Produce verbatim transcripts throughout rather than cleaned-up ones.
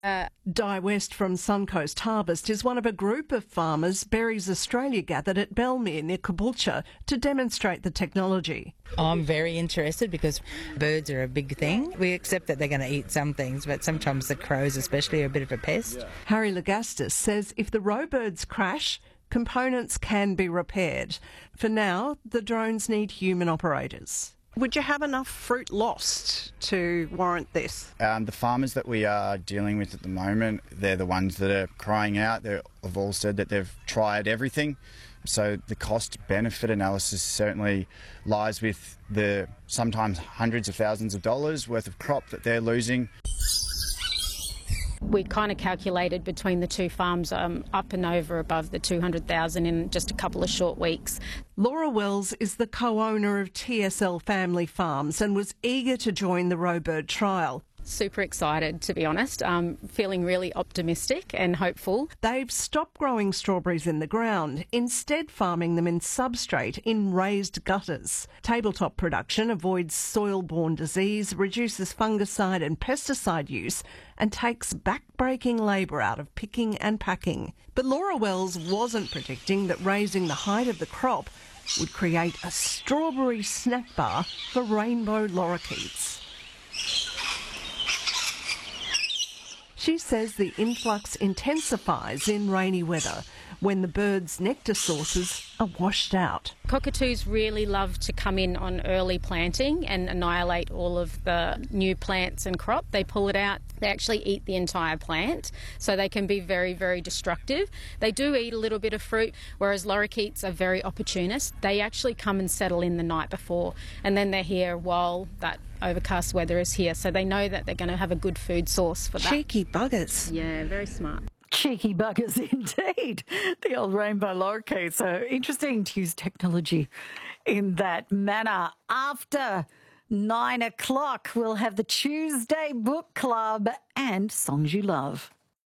Uh, Di West from Suncoast Harvest is one of a group of farmers Berries Australia gathered at Belmere near Caboolture to demonstrate the technology. I'm very interested because birds are a big thing. We accept that they're going to eat some things, but sometimes the crows especially are a bit of a pest. Harry Lagastis says if the roe birds crash, components can be repaired. For now, the drones need human operators. Would you have enough fruit lost to warrant this? Um, the farmers that we are dealing with at the moment, they're the ones that are crying out. They've all said that they've tried everything. So the cost-benefit analysis certainly lies with the sometimes hundreds of thousands of dollars worth of crop that they're losing. We kind of calculated between the two farms um, up and over above the two hundred thousand in just a couple of short weeks. Laura Wells is the co-owner of T S L Family Farms and was eager to join the roe bird trial. Super excited, to be honest, um, feeling really optimistic and hopeful. They've stopped growing strawberries in the ground, instead farming them in substrate in raised gutters. Tabletop production avoids soil-borne disease, reduces fungicide and pesticide use, and takes back-breaking labour out of picking and packing. But Laura Wells wasn't predicting that raising the height of the crop would create a strawberry snack bar for rainbow lorikeets. She says the influx intensifies in rainy weather when the birds' nectar sources are washed out. Cockatoos really love to come in on early planting and annihilate all of the new plants and crop. They pull it out. They actually eat the entire plant, so they can be very, very destructive. They do eat a little bit of fruit, whereas lorikeets are very opportunist. They actually come and settle in the night before, and then they're here while that overcast weather is here, so they know that they're going to have a good food source for that. Cheeky buggers. Yeah, very smart. Cheeky buggers indeed. The old rainbow lorikeet. So interesting to use technology in that manner. After nine o'clock, we'll have the Tuesday Book Club and Songs You Love.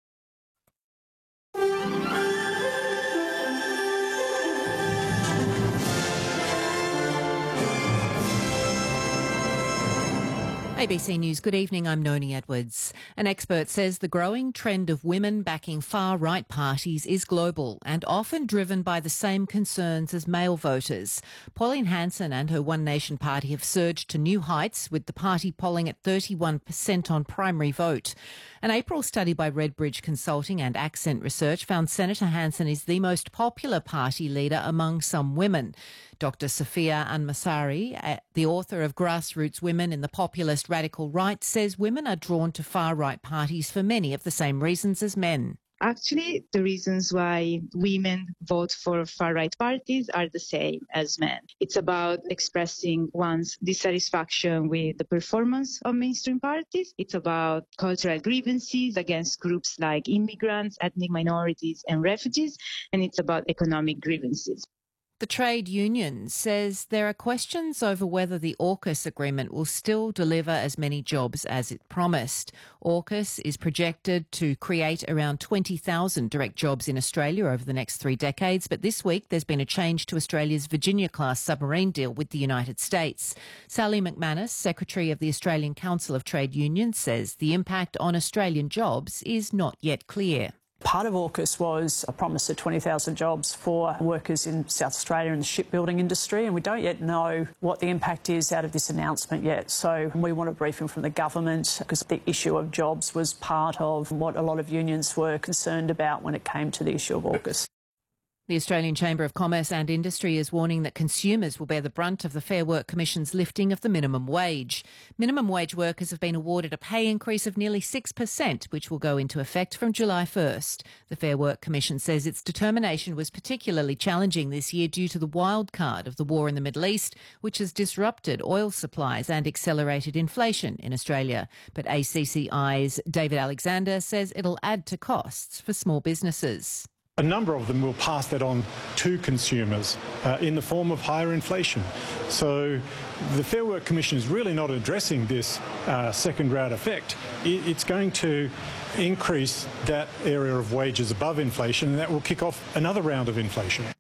A B C News, good evening, I'm Noni Edwards. An expert says the growing trend of women backing far-right parties is global and often driven by the same concerns as male voters. Pauline Hanson and her One Nation party have surged to new heights, with the party polling at thirty-one percent on primary vote. An April study by Redbridge Consulting and Accent Research found Senator Hanson is the most popular party leader among some women. Doctor Sophia Anmasari, the author of Grassroots Women in the Populist Radical Right, says women are drawn to far-right parties for many of the same reasons as men. Actually, the reasons why women vote for far-right parties are the same as men. It's about expressing one's dissatisfaction with the performance of mainstream parties. It's about cultural grievances against groups like immigrants, ethnic minorities, and refugees. And it's about economic grievances. The trade union says there are questions over whether the AUKUS agreement will still deliver as many jobs as it promised. AUKUS is projected to create around twenty thousand direct jobs in Australia over the next three decades, but this week there's been a change to Australia's Virginia-class submarine deal with the United States. Sally McManus, Secretary of the Australian Council of Trade Unions, says the impact on Australian jobs is not yet clear. Part of AUKUS was a promise of twenty thousand jobs for workers in South Australia in the shipbuilding industry, and we don't yet know what the impact is out of this announcement yet. So we want a briefing from the government because the issue of jobs was part of what a lot of unions were concerned about when it came to the issue of AUKUS. The Australian Chamber of Commerce and Industry is warning that consumers will bear the brunt of the Fair Work Commission's lifting of the minimum wage. Minimum wage workers have been awarded a pay increase of nearly six percent, which will go into effect from July first. The Fair Work Commission says its determination was particularly challenging this year due to the wild card of the war in the Middle East, which has disrupted oil supplies and accelerated inflation in Australia. But A C C I's David Alexander says it'll add to costs for small businesses. A number of them will pass that on to consumers uh, in the form of higher inflation. So the Fair Work Commission is really not addressing this uh, second-round effect. It, it's going to increase that area of wages above inflation, and that will kick off another round of inflation.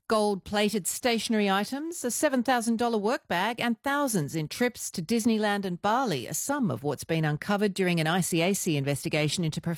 Gold-plated stationery items, a seven thousand dollars work bag and thousands in trips to Disneyland and Bali are some of what's been uncovered during an I C A C investigation into